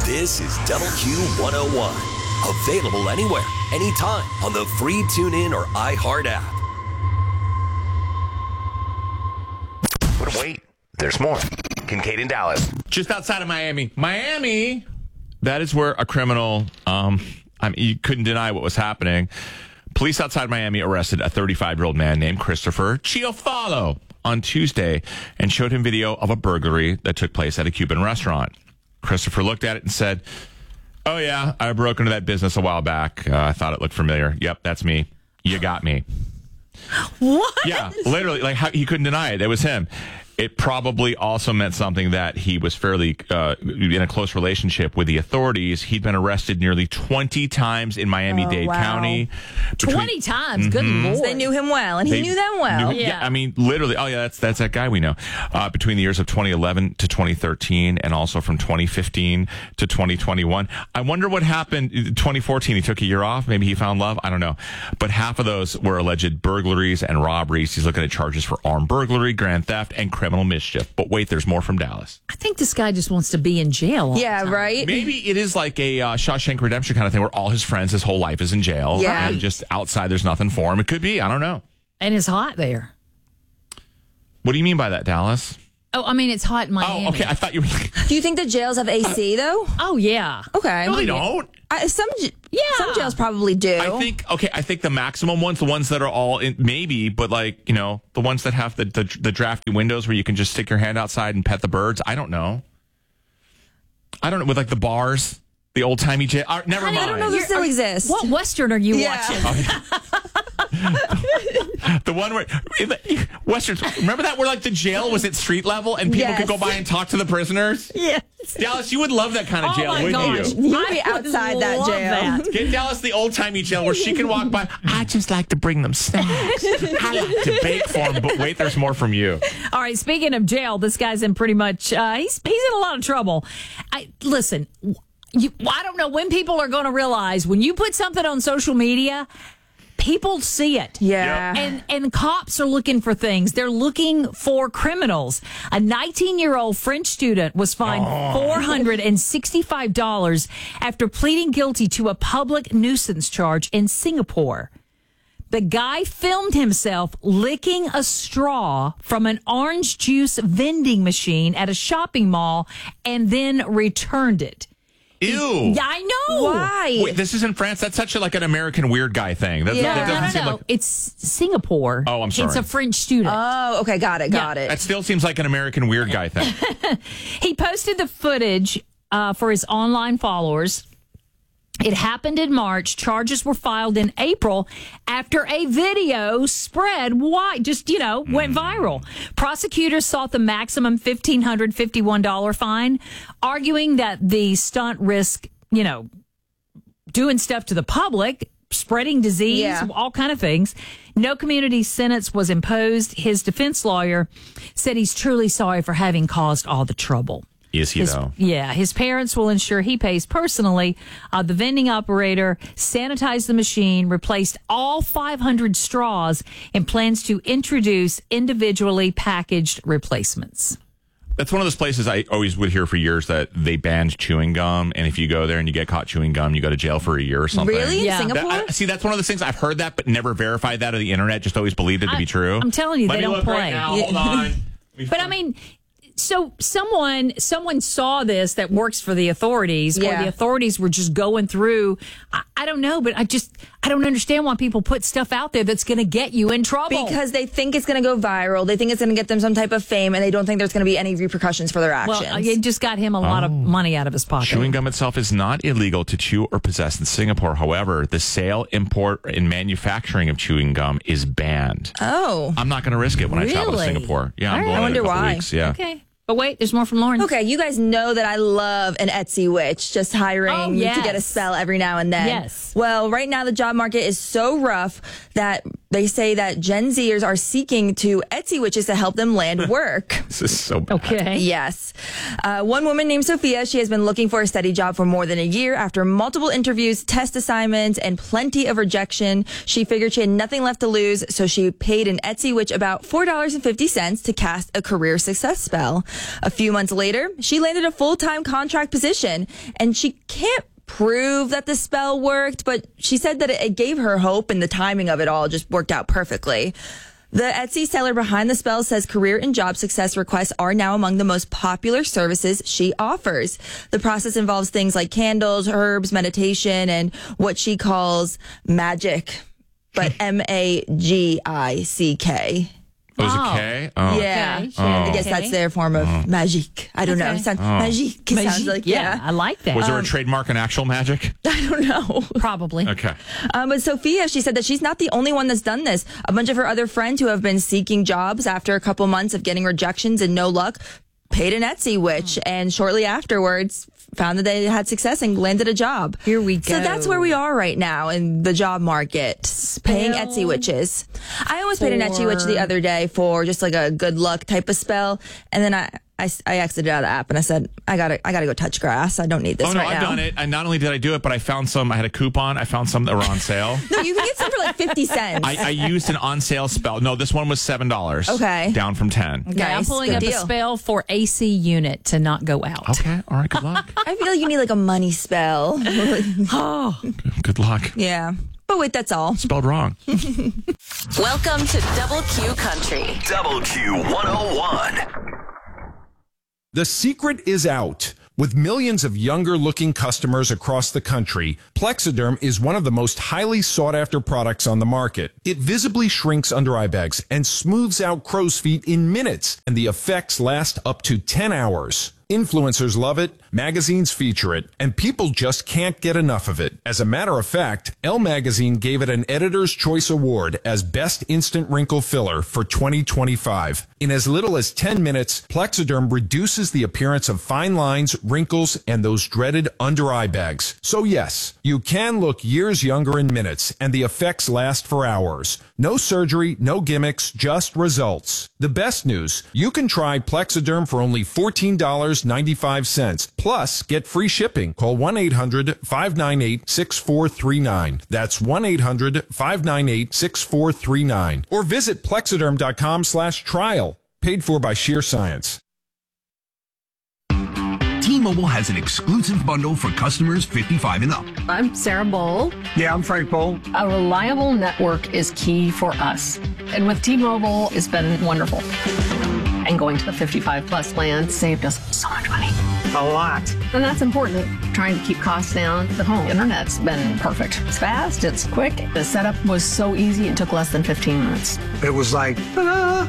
This is WQ101. Available anywhere, anytime on the free TuneIn or iHeart app. But wait, there's more. Kincaid in Dallas. Just outside of Miami. Miami! That is where a criminal, you couldn't deny what was happening. Police outside Miami arrested a 35-year-old man named Christopher Chiafalo on Tuesday and showed him video of a burglary that took place at a Cuban restaurant. Christopher looked at it and said, "Oh, yeah, I broke into that business a while back. I thought it looked familiar. Yep, that's me. You got me." What? Yeah, literally, he couldn't deny it. It was him. It probably also meant something that he was fairly in a close relationship with the authorities. He'd been arrested nearly 20 times in Miami-Dade County. 20 times? Good Lord. They knew him well, and he knew them well. Yeah, I mean, literally. Oh, yeah, that's that guy we know. Between the years of 2011 to 2013, and also from 2015 to 2021. I wonder what happened. 2014, he took a year off. Maybe he found love. I don't know. But half of those were alleged burglaries and robberies. He's looking at charges for armed burglary, grand theft, and criminal mischief. But wait, there's more from Dallas. I think this guy just wants to be in jail. Yeah, right? Maybe it is like a Shawshank Redemption kind of thing where all his friends, his whole life is in jail. Yeah. And just outside, there's nothing for him. It could be. I don't know. And it's hot there. What do you mean by that, Dallas? Oh, I mean, it's hot in Miami. Oh, okay. I thought you were... Do you think the jails have AC, though? Oh, yeah. Okay. No, they don't. Some jails probably do. I think the maximum ones, the ones that are all in, maybe, but the ones that have the drafty windows where you can just stick your hand outside and pet the birds. I don't know. With the bars, the old timey jail. Never mind. I don't know if this still exists. What Western are you watching? The one where Westerns, remember that where the jail was at street level and people could go by and talk to the prisoners? Yes. Dallas, you would love that kind of jail, my wouldn't gosh. you? You'd be outside that jail. Get Dallas the old-timey jail where she can walk by. I just like to bring them snacks. I like to bake for them. But wait, there's more from you. All right, speaking of jail, this guy's in pretty much, he's in a lot of trouble. Listen, I don't know when people are going to realize when you put something on social media, people see it. Yeah. And cops are looking for things. They're looking for criminals. A 19-year-old French student was fined $465 after pleading guilty to a public nuisance charge in Singapore. The guy filmed himself licking a straw from an orange juice vending machine at a shopping mall and then returned it. Ew. Yeah, I know. Why? Wait, this is in France? That's such an American weird guy thing. That doesn't seem like... It's Singapore. Oh, I'm sorry. It's a French student. Oh, okay. Got it. That still seems like an American weird guy thing. He posted the footage for his online followers. It happened in March. Charges were filed in April after a video spread wide, went viral. Prosecutors sought the maximum $1,551 fine, arguing that the stunt risked, doing stuff to the public, spreading disease, all kind of things. No community sentence was imposed. His defense lawyer said he's truly sorry for having caused all the trouble. Is he, though? Yeah. His parents will ensure he pays personally. The vending operator sanitized the machine, replaced all 500 straws, and plans to introduce individually packaged replacements. That's one of those places I always would hear for years that they banned chewing gum. And if you go there and you get caught chewing gum, you go to jail for a year or something. Really? Yeah. In Singapore? That's one of those things I've heard that, but never verified that on the internet. Just always believed it to be true. I'm telling you, they don't play. Right now. Hold on. But I mean... So someone saw this that works for the authorities, or the authorities were just going through. I don't know, but I don't understand why people put stuff out there that's going to get you in trouble. Because they think it's going to go viral. They think it's going to get them some type of fame, and they don't think there's going to be any repercussions for their actions. Well, it just got him a lot of money out of his pocket. Chewing gum itself is not illegal to chew or possess in Singapore. However, the sale, import, and manufacturing of chewing gum is banned. Oh. I'm not going to risk it when I travel to Really? Singapore. Yeah, I'm All right. going I in wonder a couple why. weeks. Yeah. Okay. But wait, there's more from Lauren. Okay, you guys know that I love an Etsy witch, just hiring to get a spell every now and then. Yes. Well, right now the job market is so rough that They say that Gen Zers are seeking to Etsy witches to help them land work. This is so bad. Okay. Yes. One woman named Sophia, she has been looking for a steady job for more than a year. After multiple interviews, test assignments, and plenty of rejection, she figured she had nothing left to lose, so she paid an Etsy witch about $4.50 to cast a career success spell. A few months later, she landed a full-time contract position, and she can't prove that the spell worked, but she said that it gave her hope, and the timing of it all just worked out perfectly. The Etsy seller behind the spell says career and job success requests are now among the most popular services she offers. The process involves things like candles, herbs, meditation, and what she calls magic, but Magick. Oh, is it K? Oh. Yeah. Okay. I guess that's their form of magic. I don't know. It sounds magic. It sounds like, Yeah, I like that. Was there a trademark in actual magic? I don't know. Probably. Okay. But Sophia, she said that she's not the only one that's done this. A bunch of her other friends who have been seeking jobs after a couple months of getting rejections and no luck paid an Etsy witch, and shortly afterwards found that they had success and landed a job. Here we go. So that's where we are right now in the job market, paying Etsy witches. I almost paid an Etsy witch the other day for just like a good luck type of spell, and then I exited out of the app and I said, I gotta go touch grass. I don't need this Oh, no, right now. I've done it. And not only did I do it, but I found some, I had a coupon. I found some that were on sale. No, you can get some for like 50 cents. I used an on sale spell. No, this one was $7. Okay. Down from 10. Okay, I'm Nice. pulling Good up deal. a spell for AC unit to not go out. Okay. All right. Good luck. I feel like you need like a money spell. Good luck. Yeah. But wait, that's all. Spelled wrong. Welcome to Double Q Country. Double Q 101. The secret is out. With millions of younger-looking customers across the country, Plexiderm is one of the most highly sought-after products on the market. It visibly shrinks under-eye bags and smooths out crow's feet in minutes, and the effects last up to 10 hours. Influencers love it, magazines feature it, and people just can't get enough of it. As a matter of fact, Elle Magazine gave it an Editor's Choice Award as Best Instant Wrinkle Filler for 2025. In as little as 10 minutes, Plexiderm reduces the appearance of fine lines, wrinkles, and those dreaded under-eye bags. So yes, you can look years younger in minutes, and the effects last for hours. No surgery, no gimmicks, just results. The best news, you can try Plexiderm for only $14.95. Plus, get free shipping. Call 1-800-598-6439. That's 1-800-598-6439. Or visit plexiderm.com/trial. Paid for by Sheer Science. T-Mobile has an exclusive bundle for customers 55 and up. I'm Sarah Bowl. Yeah, I'm Frank Bowl. A reliable network is key for us. And with T-Mobile, it's been wonderful. And going to the 55 plus plan saved us so much money. A lot. And that's important. Trying to keep costs down. The home internet's been perfect. It's fast, it's quick. The setup was so easy, it took less than 15 minutes. It was like, ta-da!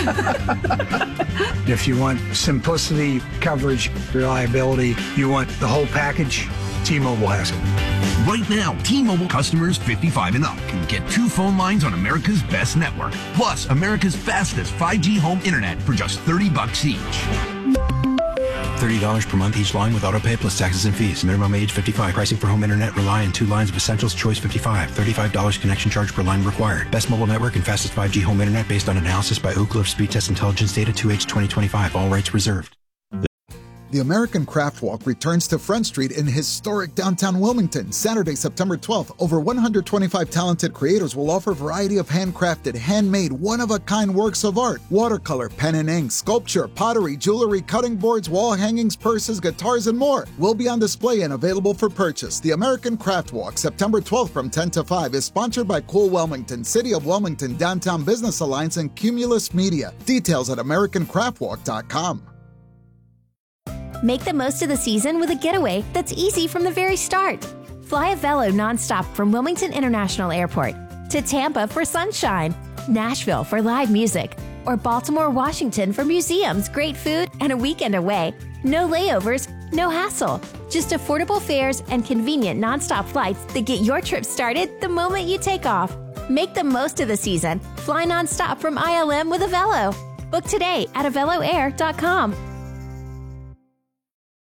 If you want simplicity, coverage, reliability, you want the whole package, T-Mobile has it. Right now, T-Mobile customers 55 and up can get 2 phone lines on America's best network, plus America's fastest 5G home internet for just $30 each. $30 per month each line with autopay plus taxes and fees. Minimum age 55. Pricing for home internet rely on 2 lines of Essentials Choice 55. $35 connection charge per line required. Best mobile network and fastest 5G home internet based on analysis by Ookla of Speed Test Intelligence Data 2H 2025. All rights reserved. The American Craft Walk returns to Front Street in historic downtown Wilmington, Saturday, September 12th. Over 125 talented creators will offer a variety of handcrafted, handmade, one-of-a-kind works of art. Watercolor, pen and ink, sculpture, pottery, jewelry, cutting boards, wall hangings, purses, guitars, and more will be on display and available for purchase. The American Craft Walk, September 12th from 10 to 5, is sponsored by Cool Wilmington, City of Wilmington, Downtown Business Alliance, and Cumulus Media. Details at AmericanCraftWalk.com. Make the most of the season with a getaway that's easy from the very start. Fly a Velo nonstop from Wilmington International Airport to Tampa for sunshine, Nashville for live music, or Baltimore, Washington for museums, great food, and a weekend away. No layovers, no hassle. Just affordable fares and convenient nonstop flights that get your trip started the moment you take off. Make the most of the season. Fly nonstop from ILM with a Velo. Book today at aveloair.com.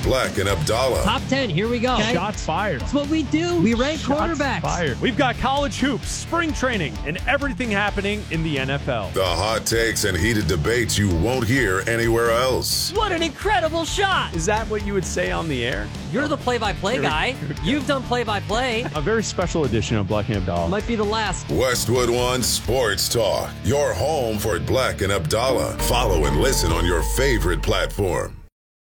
Black and Abdallah. Top 10, here we go. Okay. Shots fired. That's what we do. We rank quarterbacks. Fired. We've got college hoops, spring training, and everything happening in the NFL. The hot takes and heated debates you won't hear anywhere else. What an incredible shot. Is that what you would say on the air? You're the play-by-play guy. You've done play-by-play. A very special edition of Black and Abdallah. Might be the last. Westwood One Sports Talk. Your home for Black and Abdallah. Follow and listen on your favorite platform.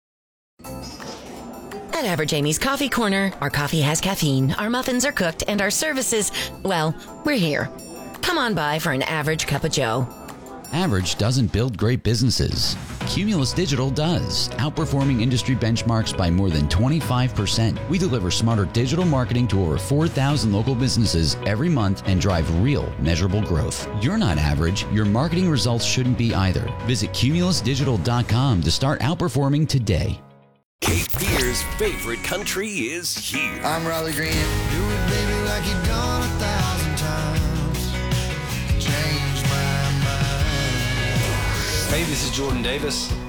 At Average Amy's Coffee Corner, our coffee has caffeine, our muffins are cooked, and our services, well, we're here. Come on by for an average cup of joe. Average doesn't build great businesses. Cumulus Digital does, outperforming industry benchmarks by more than 25%. We deliver smarter digital marketing to over 4,000 local businesses every month and drive real, measurable growth. You're not average. Your marketing results shouldn't be either. Visit cumulusdigital.com to start outperforming today. Cape Fear's favorite country is here. I'm Riley Green. Do it, baby, like you've done 1,000 times. Change my mind. Hey, this is Jordan Davis.